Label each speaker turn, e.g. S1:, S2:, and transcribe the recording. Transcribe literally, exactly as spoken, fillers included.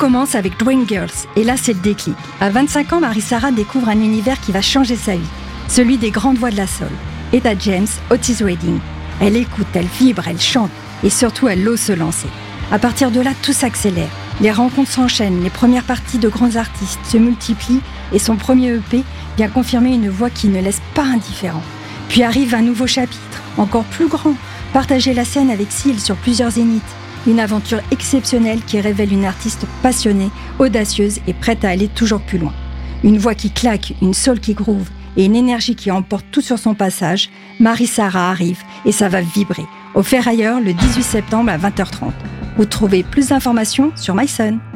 S1: commence avec Dream Girls, et là c'est le déclic. À vingt-cinq ans, Marie-Sara découvre un univers qui va changer sa vie, celui des grandes voix de la soul. Etta James, Otis Redding. Elle écoute, elle vibre, elle chante, et surtout elle ose se lancer. À partir de là, tout s'accélère. Les rencontres s'enchaînent, les premières parties de grands artistes se multiplient, et son premier E P vient confirmer une voix qui ne laisse pas indifférent. Puis arrive un nouveau chapitre, encore plus grand, partager la scène avec Seal sur plusieurs zéniths. Une aventure exceptionnelle qui révèle une artiste passionnée, audacieuse et prête à aller toujours plus loin. Une voix qui claque, une soul qui groove et une énergie qui emporte tout sur son passage, Marie-Sara arrive et ça va vibrer. Au Ferrailleur le dix-huit septembre à vingt heures trente. Vous trouvez plus d'informations sur MySun.